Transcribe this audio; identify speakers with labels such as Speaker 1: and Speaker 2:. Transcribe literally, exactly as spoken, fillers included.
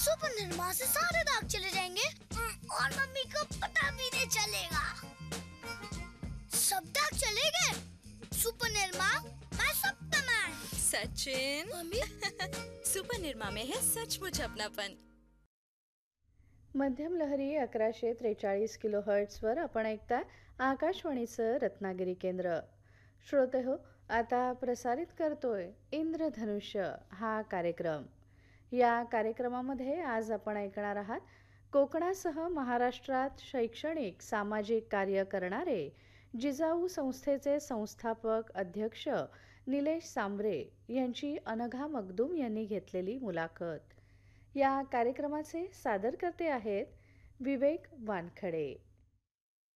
Speaker 1: Super Nirma से सारे दाग चले जाएंगे और मम्मी को पता भी नहीं चलेगा। सब दाग चले गए। सुपर निर्मा, मैं Superman.
Speaker 2: Sachin,
Speaker 1: mummy
Speaker 2: super Nirma में है सचमुच अपनापन।
Speaker 3: मध्यम लहरी अकराशे त्रेचाळीस किलो हर्ट्सवर आपण ऐकता आकाशवाणीचं रत्नागिरी केंद्र. श्रोते हो, आता प्रसारित करतोय इंद्रधनुष्य हा कार्यक्रम. या कार्यक्रमामध्ये आज आपण ऐकणार आहात कोकणासह महाराष्ट्रात शैक्षणिक सामाजिक कार्य करणारे जिजाऊ संस्थेचे संस्थापक अध्यक्ष निलेश सांबरे यांची अनघा मगदूम यांनी घेतलेली मुलाखत. या कार्यक्रमाचे सादरकर्ते आहेत विवेक वानखडे.